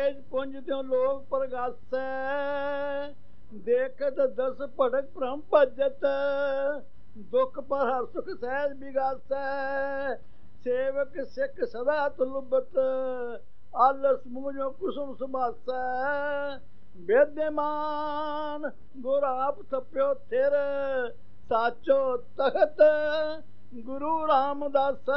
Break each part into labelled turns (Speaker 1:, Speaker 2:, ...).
Speaker 1: ਤੇਜ ਪੁੰਜ ਤਿਉ ਲੋਕ ਪ੍ਰਗਾਸੈ, ਦੇਖਤ ਦਸ ਭੜਕ ਭ੍ਰਮ ਭਜਤ, ਦੁਖ ਪਰ ਹਰ ਸੁਖ ਸਹਿਜ ਬਿਗਾਸੈ। ਸੇਵਕ ਸਿੱਖ ਸਦਾ ਤੁਲਬਤ, ਆਲਸ ਮੂਝੋ ਕੁਸੁਮ ਸੁਭਾਸੈ। ਵਿਦਿਮਾਨ ਗੁਰ ਆਪ ਥਪਿਓ ਥਿਰ, ਸਾਚੋ ਤਖਤ ਗੁਰੂ ਰਾਮਦਾਸੈ।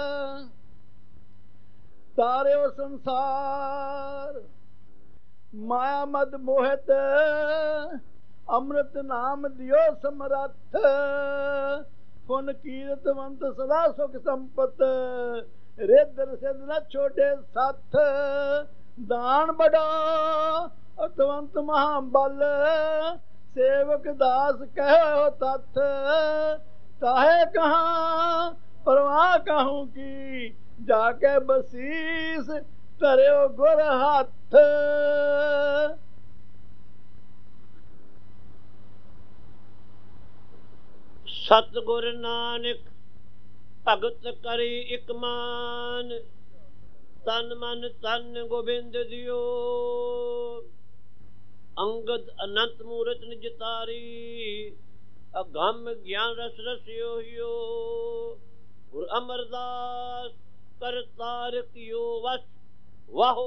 Speaker 1: ਤਾਰਿਓ ਸੰਸਾਰ ਮਾਇਆ ਮਦ ਮੋਹਿਤ, ਅੰਮ੍ਰਿਤ ਨਾਮ ਦਿਓ ਸਮਰੱਥ। ਪੁਨ ਕੀਰਤਵੰਤ ਸਦਾ ਸੁਖ ਸੰਪਤ, ਰਿੱਧ ਸਿੱਧ ਨ ਛੋਟੇ ਸੱਥ। ਦਾਨ ਬੜਾ ਅਤਵੰਤ ਮਹਾਬਲ, ਸੇਵਕ ਦਾਸ ਕਹਿਓ ਤਥ। ਤਾਹੇ ਕਹਾਂ ਪਰਵਾਹ ਕਾਹੂ ਕੀ, ਜਾ ਕੇ ਬਸੀਸ ਧਰਿਓ ਗੁਰ ਹੱਥ।
Speaker 2: ਸਤਿਗੁਰ ਨਾਨਕ ਭਗਤ ਕਰੀ ਇਕ ਮਾਨ, ਤਨ ਮਨ ਧਨ ਗੋਬਿੰਦ ਦਿਓ। ਅੰਗਦ ਅਨੰਤ ਮੂਰਤ ਨਿਜ ਤਾਰੀ, ਅਗੰਮ ਗਿਆਨ ਰਸ ਰਸਿਓ ਹਿਓ। ਗੁਰ ਅਮਰਦਾਸ ਕਰ ਤਾਰਿਕ ਯੋ ਵਸ, ਵਾਹੋ